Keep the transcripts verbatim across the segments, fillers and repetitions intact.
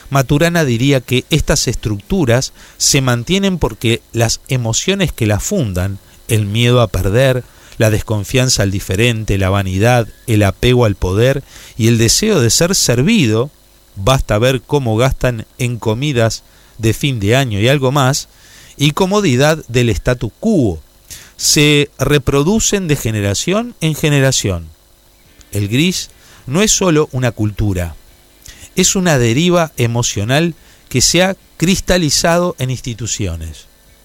Maturana diría que estas estructuras se mantienen porque las emociones que las fundan, el miedo a perder, la desconfianza al diferente, la vanidad, el apego al poder y el deseo de ser servido, basta ver cómo gastan en comidas de fin de año y algo más, y comodidad del statu quo, se reproducen de generación en generación. El gris no es solo una cultura, es una deriva emocional que se ha cristalizado en instituciones.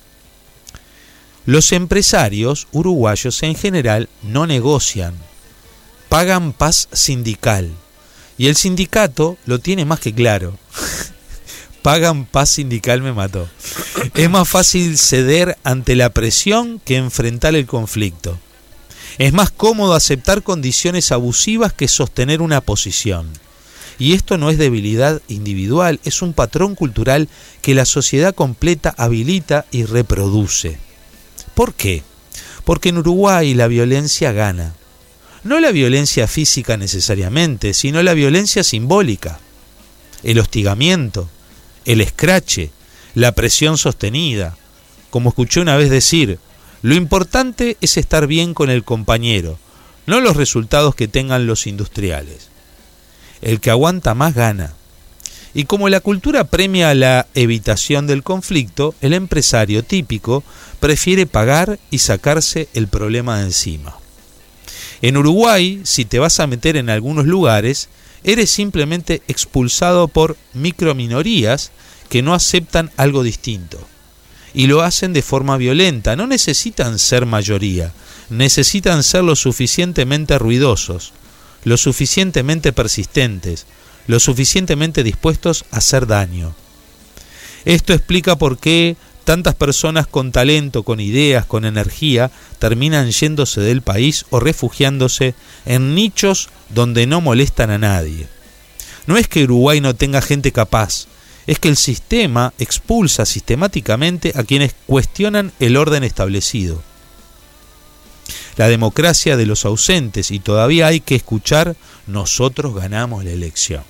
Los empresarios uruguayos en general no negocian, pagan paz sindical, y el sindicato lo tiene más que claro. Pagan paz sindical me mató. Es más fácil ceder ante la presión que enfrentar el conflicto. Es más cómodo aceptar condiciones abusivas que sostener una posición. Y esto no es debilidad individual, es un patrón cultural que la sociedad completa habilita y reproduce. ¿Por qué? Porque en Uruguay la violencia gana. No la violencia física necesariamente, sino la violencia simbólica. El hostigamiento, el escrache, la presión sostenida. Como escuché una vez decir, lo importante es estar bien con el compañero, no los resultados que tengan los industriales. El que aguanta más gana. Y como la cultura premia la evitación del conflicto, el empresario típico prefiere pagar y sacarse el problema de encima. En Uruguay, si te vas a meter en algunos lugares, eres simplemente expulsado por microminorías que no aceptan algo distinto. Y lo hacen de forma violenta, no necesitan ser mayoría, necesitan ser lo suficientemente ruidosos, lo suficientemente persistentes, lo suficientemente dispuestos a hacer daño. Esto explica por qué tantas personas con talento, con ideas, con energía, terminan yéndose del país o refugiándose en nichos donde no molestan a nadie. No es que Uruguay no tenga gente capaz, es que el sistema expulsa sistemáticamente a quienes cuestionan el orden establecido. La democracia de los ausentes, y todavía hay que escuchar, nosotros ganamos la elección.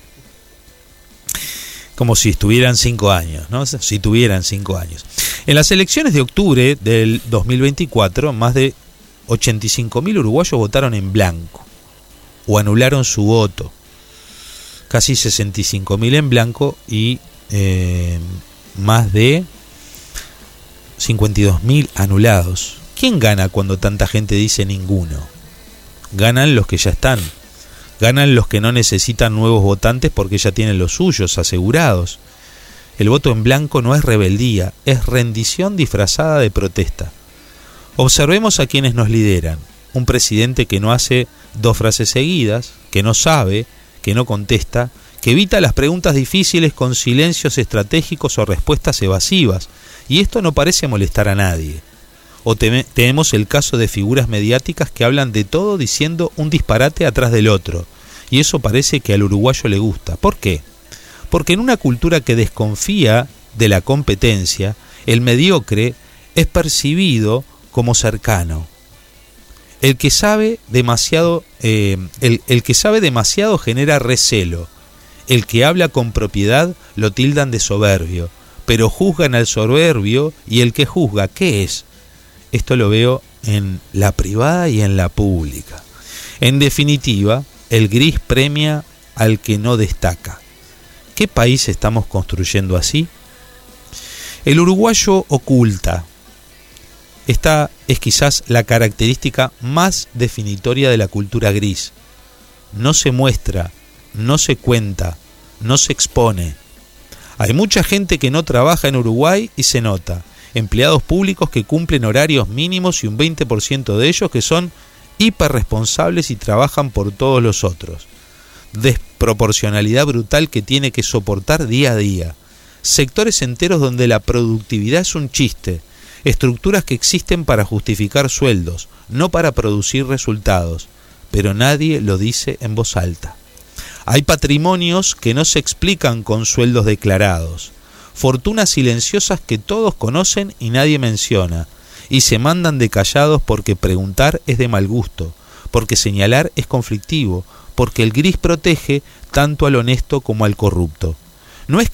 Como si estuvieran cinco años, ¿no? Si tuvieran cinco años. En las elecciones de octubre del dos mil veinticuatro, más de ochenta y cinco mil uruguayos votaron en blanco o anularon su voto. Casi sesenta y cinco mil en blanco y eh, más de cincuenta y dos mil anulados. ¿Quién gana cuando tanta gente dice ninguno? Ganan los que ya están. Ganan los que no necesitan nuevos votantes porque ya tienen los suyos asegurados. El voto en blanco no es rebeldía, es rendición disfrazada de protesta. Observemos a quienes nos lideran. Un presidente que no hace dos frases seguidas, que no sabe, que no contesta, que evita las preguntas difíciles con silencios estratégicos o respuestas evasivas. Y esto no parece molestar a nadie. O te- tenemos el caso de figuras mediáticas que hablan de todo diciendo un disparate atrás del otro. Y eso parece que al uruguayo le gusta. ¿Por qué? Porque en una cultura que desconfía de la competencia, el mediocre es percibido como cercano. El que sabe demasiado, eh, el, el que sabe demasiado genera recelo. El que habla con propiedad lo tildan de soberbio, pero juzgan al soberbio, y el que juzga, ¿qué es? Esto lo veo en la privada y en la pública. En definitiva, el gris premia al que no destaca. ¿Qué país estamos construyendo así? El uruguayo oculta. Esta es quizás la característica más definitoria de la cultura gris. No se muestra, no se cuenta, no se expone. Hay mucha gente que no trabaja en Uruguay y se nota. Empleados públicos que cumplen horarios mínimos y un veinte por ciento de ellos que son hiperresponsables y trabajan por todos los otros. Desproporcionalidad brutal que tiene que soportar día a día. Sectores enteros donde la productividad es un chiste. Estructuras que existen para justificar sueldos, no para producir resultados. Pero nadie lo dice en voz alta. Hay patrimonios que no se explican con sueldos declarados. Fortunas silenciosas que todos conocen y nadie menciona, y se mandan de callados porque preguntar es de mal gusto, porque señalar es conflictivo, porque el gris protege tanto al honesto como al corrupto. No es